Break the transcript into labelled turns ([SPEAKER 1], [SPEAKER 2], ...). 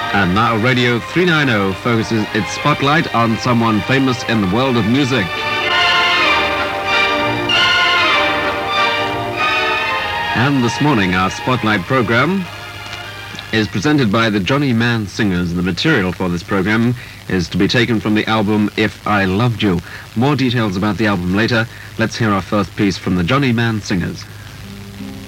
[SPEAKER 1] And now Radio 390 focuses its spotlight on someone famous in the world of music. And this morning our Spotlight program is presented by the Johnny Mann Singers. The material for this program is to be taken from the album If I Loved You. More details about the album later. Let's hear our first piece from the Johnny Mann Singers.